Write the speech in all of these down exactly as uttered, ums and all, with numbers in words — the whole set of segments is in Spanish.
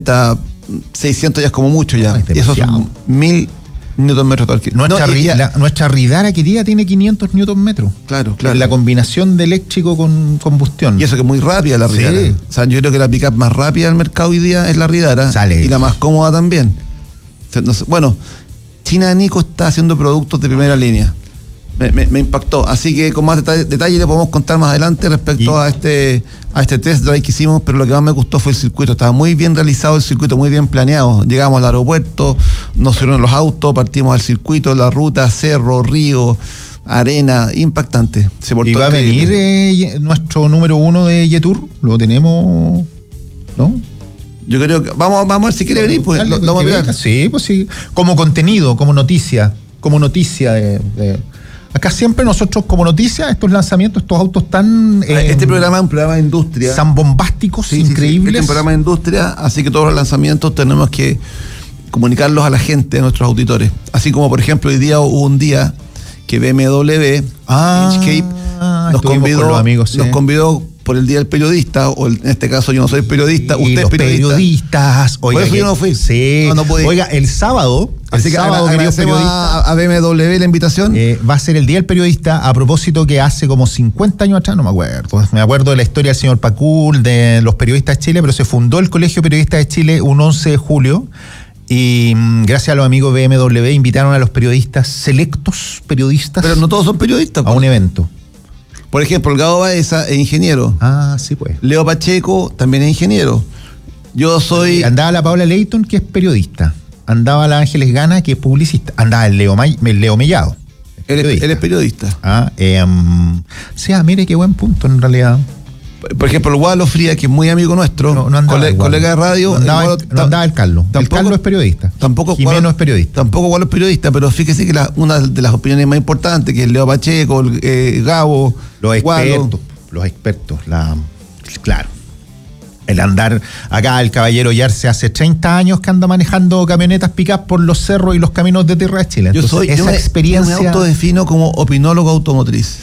seiscientos ya es como mucho ya. No, es y esos son mil newton metros torque. Nuestra, no, ri, ya, la, nuestra Ridara querida tiene quinientos newton metros. Claro, claro. La combinación de eléctrico con combustión. Y eso que es muy rápida la Ridara. Sí. O sea, yo creo que la pick-up más rápida del mercado hoy día es la Ridara. Sale. Y la más cómoda también. Bueno, China Nico está haciendo productos de primera línea. Me, me, me impactó. Así que con más detalle, detalle le podemos contar más adelante respecto y... a este a este test drive que hicimos, pero lo que más me gustó fue el circuito. Estaba muy bien realizado el circuito, muy bien planeado. Llegamos al aeropuerto, nos subieron los autos, partimos al circuito, la ruta, cerro, río, arena, impactante. Se portó. ¿Y va a venir eh, nuestro número uno de Yetur? ¿Lo tenemos? ¿No? Yo creo que vamos, vamos a ver si quiere venir, pues Dale, lo, lo vamos a mirar. Sí, pues sí. Como contenido, como noticia, como noticia de, de... Acá siempre nosotros como noticia, estos lanzamientos, estos autos tan... Eh, este programa es un programa de industria. Tan bombásticos, sí, increíbles. Sí, sí. Este es un programa de industria, así que todos los lanzamientos tenemos que comunicarlos a la gente, a nuestros auditores. Así como, por ejemplo, hoy día hubo un día que B M W, ah, Inchcape, nos convidó, los amigos, sí. nos convidó por el Día del Periodista, o en este caso yo no soy periodista, y usted los es periodista. periodistas, oiga, por eso que, yo no fui. Sí. No, no pude. Oiga, el sábado, Así el que sábado, queridos periodistas, a, a B M W la invitación. Eh, va a ser el Día del Periodista, a propósito que hace como cincuenta años atrás, no me acuerdo, me acuerdo de la historia del señor Pacul, de los periodistas de Chile, pero se fundó el Colegio Periodista de Chile un once de julio. Y mmm, gracias a los amigos B M W invitaron a los periodistas, selectos periodistas. Pero no todos son periodistas. A pues. un evento. Por ejemplo, el Gabo Baeza es ingeniero. Ah, sí pues. Leo Pacheco también es ingeniero. Yo soy... Andaba la Paula Leighton, que es periodista. Andaba la Ángeles Gana, que es publicista. Andaba el Leo, May, el Leo Mellado. Él es, él es periodista. Ah, eh, um, o sea, mire qué buen punto en realidad. Por ejemplo, el Guado Fría, que es muy amigo nuestro, no, no andaba cole, colega de radio. No andaba, el, Guado, no andaba el Carlos. Tampoco, el Carlos es periodista. Tampoco Jimeno Guado, es periodista. Tampoco Guado es periodista, pero fíjese que la, una de las opiniones más importantes, que es Leo Pacheco, eh, Gabo, los expertos, Guado. los expertos, la, claro. El andar acá, el caballero Yarse hace treinta años que anda manejando camionetas pick-up por los cerros y los caminos de tierra de Chile. Entonces, yo soy, esa yo me, experiencia. Yo me autodefino como opinólogo automotriz.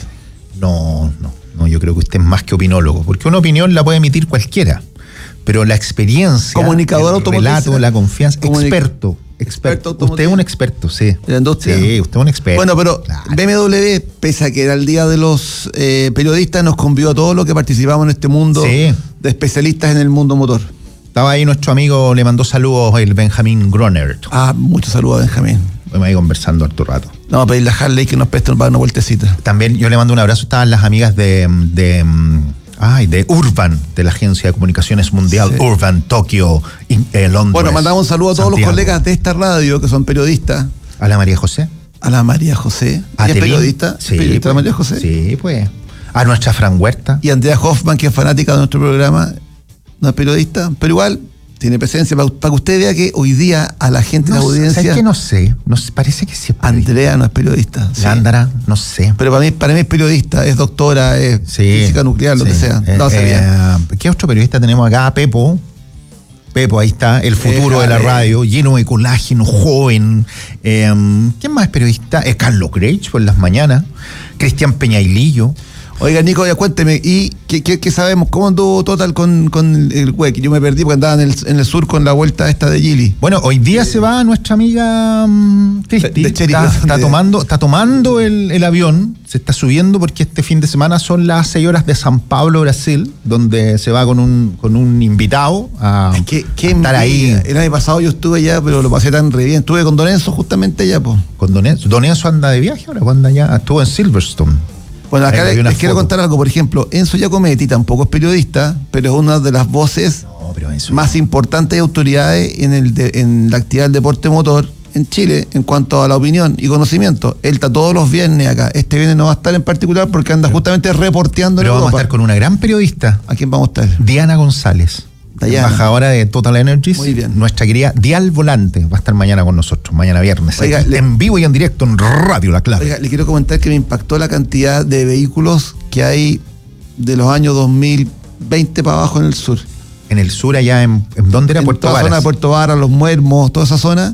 No, no. No, yo creo que usted es más que opinólogo, porque una opinión la puede emitir cualquiera, pero la experiencia, comunicador automotriz, el relato, la confianza, Comunic- experto, experto. experto usted es un experto, sí. De la industria. Sí, usted es un experto. Bueno, pero claro. B M W, pese a que era el día de los eh, periodistas, nos convidó a todos los que participamos en este mundo sí. de especialistas en el mundo motor. Estaba ahí nuestro amigo, le mandó saludos el Benjamín Groner. Ah, muchos saludos a Benjamín. Vamos ahí conversando harto rato. Vamos a pedirle a Harley que nos preste una vueltecita. También yo le mando un abrazo. Estaban las amigas de, de, ay, de Urban, de la Agencia de Comunicaciones Mundial, sí. Urban, Tokio, eh, Londres. Bueno, mandamos un saludo a todos Santiago. los colegas de esta radio que son periodistas. A la María José. A la María José. ¿A ¿Es periodista? Sí, periodista pues, María José. Sí, pues. A nuestra Fran Huerta. Y Andrea Hoffman, que es fanática de nuestro programa. No es periodista, pero igual tiene presencia para, para que usted vea que hoy día a la gente no, de la audiencia. ¿Sabes que no sé? No sé, parece que sí es periodista. Andrea no es periodista. Gándara, sí. no sé. Pero para mí, para mí es periodista, es doctora, es sí, física nuclear, sí. lo que sea. Eh, no, eh, ¿Qué otro periodista tenemos acá? Pepo. Pepo, ahí está, el futuro eh, de la radio, lleno de colágeno, joven. Eh, ¿Quién más es periodista? Es Carlos Grech por las mañanas. Cristian Peñailillo. Oiga, Nico, ya cuénteme, ¿y qué, qué, qué sabemos? ¿Cómo anduvo Total con, con el W E C? Yo me perdí porque andaba en el, en el sur con la vuelta esta de Gili. Bueno, hoy día eh, se va nuestra amiga um, Cristi. Está, está tomando, está tomando el, el avión, se está subiendo porque este fin de semana son las seis horas de San Pablo, Brasil, donde se va con un, con un invitado a, ¿Qué, qué a estar ahí. El año pasado yo estuve allá, pero lo pasé tan re bien. Estuve con Don Enzo justamente allá, pues. Con Don Enzo. Don Enzo anda de viaje ahora, cuando allá estuvo en Silverstone. Bueno, acá les, les quiero contar algo. Por ejemplo, Enzo Giacometti tampoco es periodista, pero es una de las voces no, pero Enzo más importantes y autoridades en, el de, en la actividad del deporte motor en Chile en cuanto a la opinión y conocimiento. Él está todos los viernes acá. Este viernes no va a estar en particular porque anda pero, justamente reporteando en Pero Europa. vamos a estar con una gran periodista. ¿A quién vamos a estar? Diana González. Diana. Embajadora de Total Energies. Muy bien. Nuestra querida Dial Volante va a estar mañana con nosotros, mañana viernes. Oiga, le, en vivo y en directo en Radio La Clave. Oiga, le quiero comentar que me impactó la cantidad de vehículos que hay de los años dos mil veinte para abajo en el sur. En el sur, allá en, ¿en dónde era? En Puerto toda Varas. La zona de Puerto Varas, Los Muermos, toda esa zona.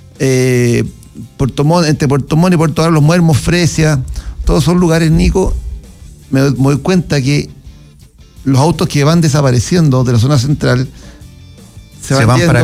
Eh, Puerto Montt, entre Puerto Montt y Puerto Varas, Los Muermos, Fresia, todos son lugares, Nico. Me, me doy cuenta que los autos que van desapareciendo de la zona central se, se van, van yendo, para